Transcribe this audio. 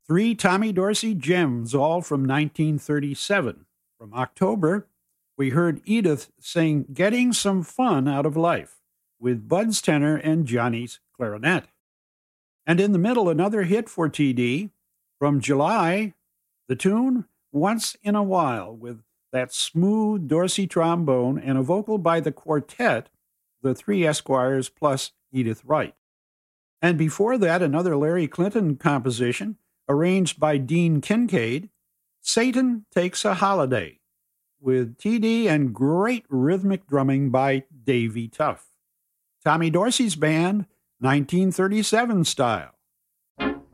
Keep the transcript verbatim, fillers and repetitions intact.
Three Tommy Dorsey gems, all from nineteen thirty-seven. From October, we heard Edith sing Getting Some Fun Out of Life with Bud's tenor and Johnny's clarinet. And in the middle, another hit for T D. From July, the tune Once in a While with that smooth Dorsey trombone and a vocal by the quartet, the Three Esquires plus Edith Wright. And before that, another Larry Clinton composition arranged by Dean Kincaid, Satan Takes a Holiday, with T D and great rhythmic drumming by Davy Tuff. Tommy Dorsey's band, nineteen thirty-seven style.